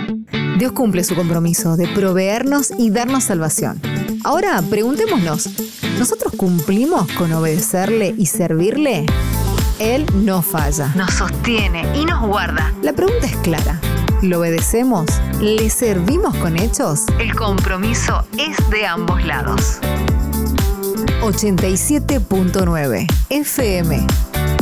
Dios cumple su compromiso de proveernos y darnos salvación. Ahora, preguntémonos, ¿nosotros cumplimos con obedecerle y servirle? Él no falla. Nos sostiene y nos guarda. La pregunta es clara. ¿Lo obedecemos? ¿Le servimos con hechos? El compromiso es de ambos lados. 87.9 FM